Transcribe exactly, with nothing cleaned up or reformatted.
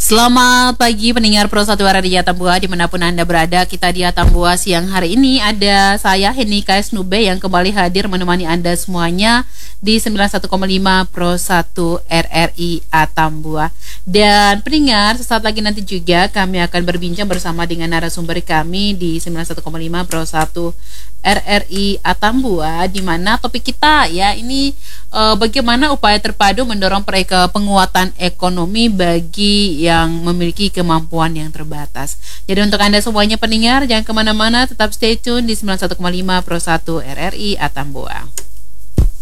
Selamat pagi pendengar Pro satu Radio Atambua dimanapun Anda berada. Kita di Atambua siang hari ini ada saya Henika Snube yang kembali hadir menemani Anda semuanya di sembilan puluh satu koma lima Pro satu R R I Atambua. Dan pendengar, sesaat lagi nanti juga kami akan berbincang bersama dengan narasumber kami di sembilan puluh satu koma lima Pro satu R R I Atambua, di mana topik kita ya ini uh, bagaimana upaya terpadu mendorong proyek penguatan ekonomi bagi yang memiliki kemampuan yang terbatas. Jadi untuk Anda semuanya pendengar, jangan kemana-mana, tetap stay tune di sembilan puluh satu koma lima Pro satu R R I Atambua.